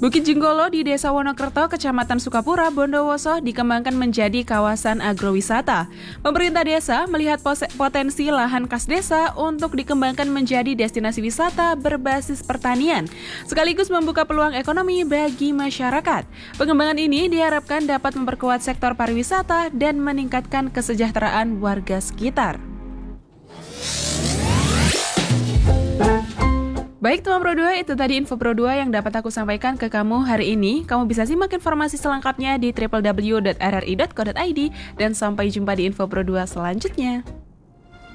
Bukit Jenggolo di Desa Wonokerto, Kecamatan Sukapura, Bondowoso dikembangkan menjadi kawasan agrowisata. Pemerintah desa melihat potensi lahan kas desa untuk dikembangkan menjadi destinasi wisata berbasis pertanian, sekaligus membuka peluang ekonomi bagi masyarakat. Pengembangan ini diharapkan dapat memperkuat sektor pariwisata dan meningkatkan kesejahteraan warga sekitar. Baik teman Pro 2, itu tadi info Pro 2 yang dapat aku sampaikan ke kamu hari ini. Kamu bisa simak informasi selengkapnya di www.rri.co.id dan sampai jumpa di info Pro 2 selanjutnya.